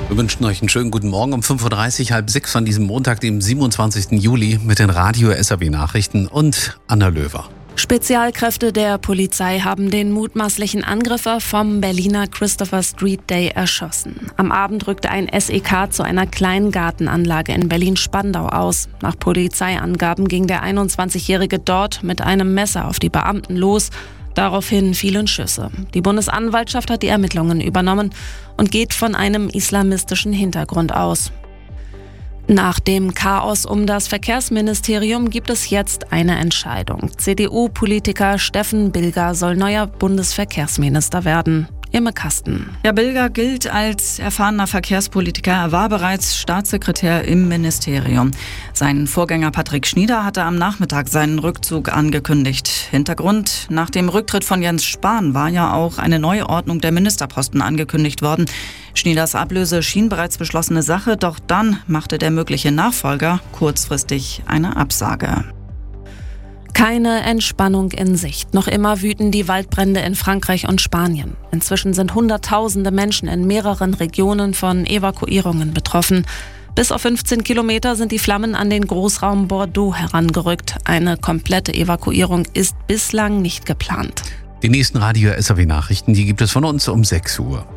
Wir wünschen euch einen schönen guten Morgen um 5.30 Uhr, halb 6 an diesem Montag, dem 27. Juli mit den Radio-SAW-Nachrichten und Anna Löwer. Spezialkräfte der Polizei haben den mutmaßlichen Angreifer vom Berliner Christopher Street Day erschossen. Am Abend rückte ein SEK zu einer kleinen Gartenanlage in Berlin-Spandau aus. Nach Polizeiangaben ging der 21-Jährige dort mit einem Messer auf die Beamten los. Daraufhin fielen Schüsse. Die Bundesanwaltschaft hat die Ermittlungen übernommen und geht von einem islamistischen Hintergrund aus. Nach dem Chaos um das Verkehrsministerium gibt es jetzt eine Entscheidung. CDU-Politiker Steffen Bilger soll neuer Bundesverkehrsminister werden. Imme Kasten. Ja, Bilger gilt als erfahrener Verkehrspolitiker. Er war bereits Staatssekretär im Ministerium. Sein Vorgänger Patrick Schnieder hatte am Nachmittag seinen Rückzug angekündigt. Hintergrund: Nach dem Rücktritt von Jens Spahn war ja auch eine Neuordnung der Ministerposten angekündigt worden. Schnieders Ablöse schien bereits beschlossene Sache, doch dann machte der mögliche Nachfolger kurzfristig eine Absage. Keine Entspannung in Sicht. Noch immer wüten die Waldbrände in Frankreich und Spanien. Inzwischen sind Hunderttausende Menschen in mehreren Regionen von Evakuierungen betroffen. Bis auf 15 Kilometer sind die Flammen an den Großraum Bordeaux herangerückt. Eine komplette Evakuierung ist bislang nicht geplant. Die nächsten Radio-SAW-Nachrichten, die gibt es von uns um 6 Uhr.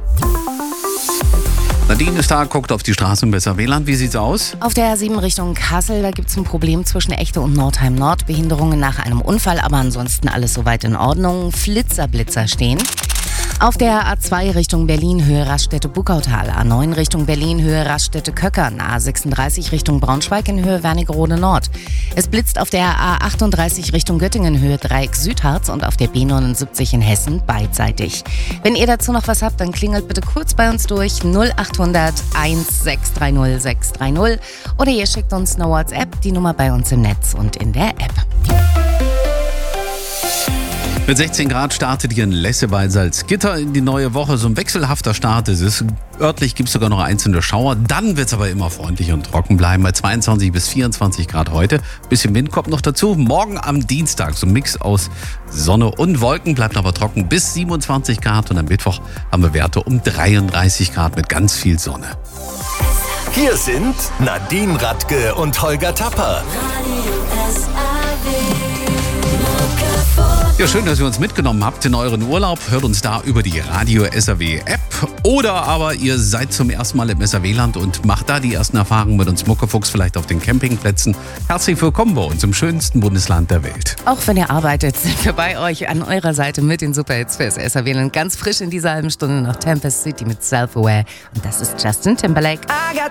Nadine ist da, guckt auf die Straße im SAW-Land. Wie sieht's aus? Auf der A7 Richtung Kassel, da gibt's ein Problem zwischen Echte und Nordheim Nord. Behinderungen nach einem Unfall, aber ansonsten alles soweit in Ordnung. Blitzer stehen. Auf der A2 Richtung Berlin, Höhe Raststätte-Buckautal. A9 Richtung Berlin, Höhe Raststätte-Köckern. A36 Richtung Braunschweig in Höhe Wernigerode Nord. Es blitzt auf der A38 Richtung Göttingen, Höhe Dreieck Südharz und auf der B79 in Hessen beidseitig. Wenn ihr dazu noch was habt, dann klingelt bitte kurz bei uns durch 0800 1630 630 oder ihr schickt uns eine WhatsApp, die Nummer bei uns im Netz und in der App. Mit 16 Grad startet ihr in Lesse bei Salzgitter in die neue Woche. So ein wechselhafter Start ist es. Örtlich gibt es sogar noch einzelne Schauer. Dann wird es aber immer freundlich und trocken bleiben. Bei 22 bis 24 Grad heute. Bisschen Wind kommt noch dazu. Morgen am Dienstag so ein Mix aus Sonne und Wolken. Bleibt aber trocken bis 27 Grad. Und am Mittwoch haben wir Werte um 33 Grad mit ganz viel Sonne. Hier sind Nadine Radke und Holger Tapper. Ja, schön, dass ihr uns mitgenommen habt in euren Urlaub. Hört uns da über die Radio-SAW-App. Oder aber ihr seid zum ersten Mal im SAW-Land und macht da die ersten Erfahrungen mit uns Muckefuchs, vielleicht auf den Campingplätzen. Herzlich willkommen bei uns im schönsten Bundesland der Welt. Auch wenn ihr arbeitet, sind wir bei euch an eurer Seite mit den Superhits fürs SAW-Land. Ganz frisch in dieser halben Stunde noch Tempest City mit Self-Aware. Und das ist Justin Timberlake.